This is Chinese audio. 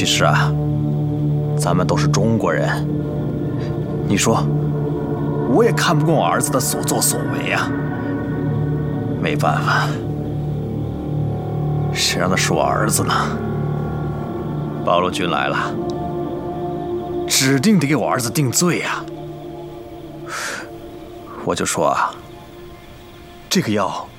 其实啊，咱们都是中国人，你说，我也看不惯我儿子的所作所为啊。没办法，谁让他是我儿子呢？八路军来了，指定得给我儿子定罪啊！我就说啊，这个药